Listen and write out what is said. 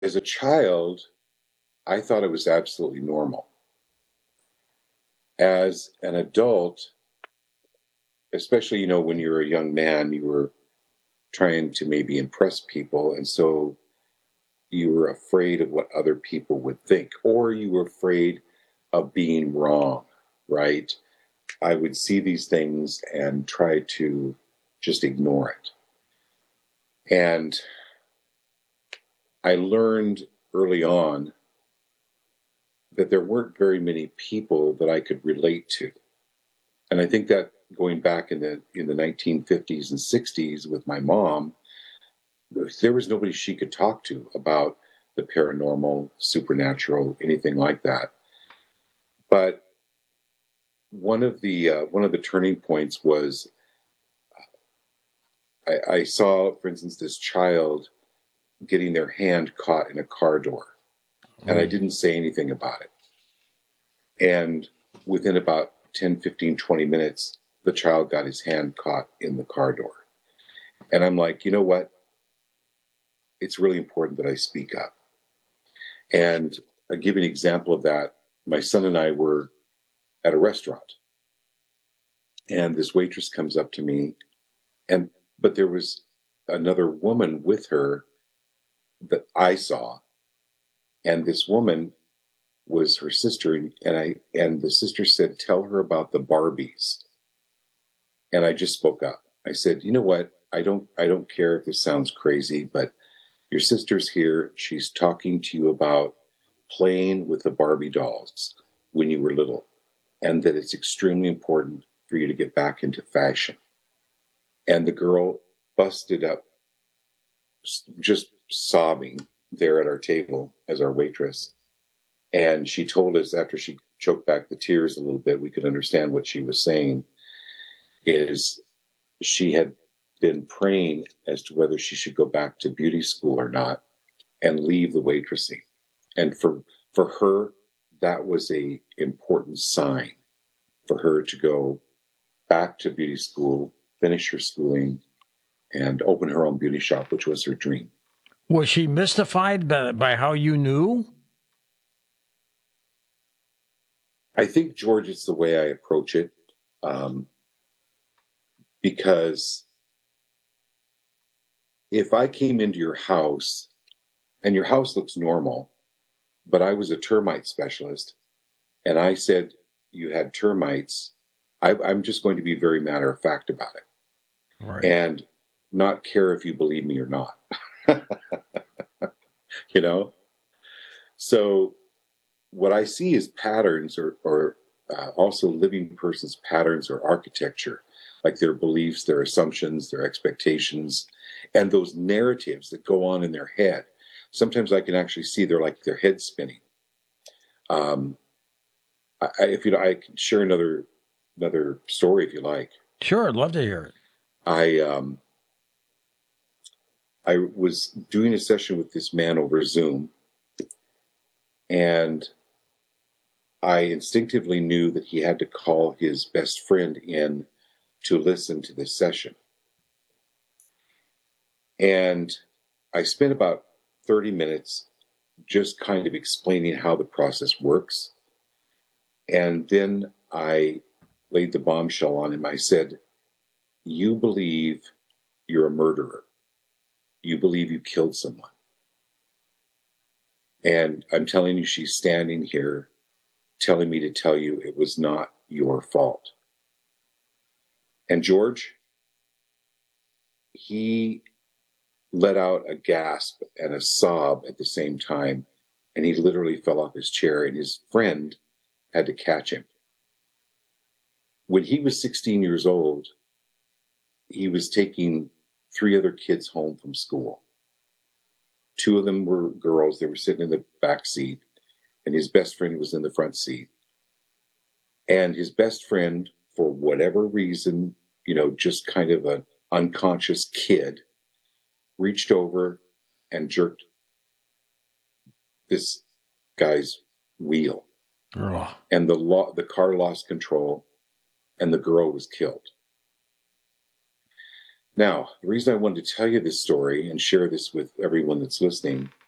as a child, I thought it was absolutely normal. As an adult, especially, when you're a young man, you were trying to maybe impress people. And so you were afraid of what other people would think, or you were afraid of being wrong, right? I would see these things and try to just ignore it. And I learned early on that there weren't very many people that I could relate to. And I think that going back in the 1950s and 60s with my mom, there was nobody she could talk to about the paranormal, supernatural, anything like that. But one of the turning points was I saw, for instance, this child getting their hand caught in a car door, and I didn't say anything about it. And within about 10, 15, 20 minutes, the child got his hand caught in the car door. And I'm like, you know what? It's really important that I speak up. And I'll give you an example of that. My son and I were at a restaurant, and this waitress comes up to me, and but there was another woman with her that I saw, and this woman was her sister, and the sister said, "Tell her about the Barbies." And I just spoke up. I said, "You know what? I don't care if this sounds crazy, but your sister's here. She's talking to you about playing with the Barbie dolls when you were little, and that it's extremely important for you to get back into fashion." And the girl busted up, just sobbing there at our table as our waitress. And she told us, after she choked back the tears a little bit, we could understand what she was saying, is she had been praying as to whether she should go back to beauty school or not and leave the waitressing. And for her, that was a important sign for her to go back to beauty school, finish her schooling, and open her own beauty shop, which was her dream. Was she mystified by how you knew? I think, George, it's the way I approach it, because if I came into your house and your house looks normal, but I was a termite specialist and I said you had termites, I'm just going to be very matter of fact about it, Right. and not care if you believe me or not. you know? So what I see is patterns, or also living persons' patterns or architecture, like their beliefs, their assumptions, their expectations, and those narratives that go on in their head. Sometimes I can actually see their head spinning. Um, if I can share another story if you like. Sure, I'd love to hear it. I was doing a session with this man over Zoom, and I instinctively knew that he had to call his best friend in to listen to this session. And I spent about 30 minutes just kind of explaining how the process works. And then I laid the bombshell on him. I said, "You believe you're a murderer. You believe you killed someone. And I'm telling you, she's standing here telling me to tell you it was not your fault." And George, he let out a gasp and a sob at the same time, and he literally fell off his chair, and his friend had to catch him. When he was 16 years old, he was taking 3 other kids home from school. 2 of them were girls. They were sitting in the back seat, and his best friend was in the front seat. And his best friend, for whatever reason, just kind of an unconscious kid, reached over and jerked this guy's wheel. Ugh. And the car lost control, and the girl was killed. Now, the reason I wanted to tell you this story and share this with everyone that's listening